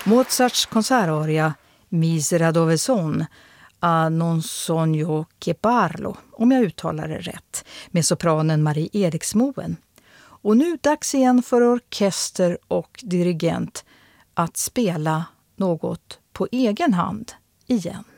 Mozarts konsertaria Misera dove son a non sogno che parlo, om jag uttalar det rätt, med sopranen Marie Eriksmoen. Och nu dags igen för orkester och dirigent att spela något på egen hand igen.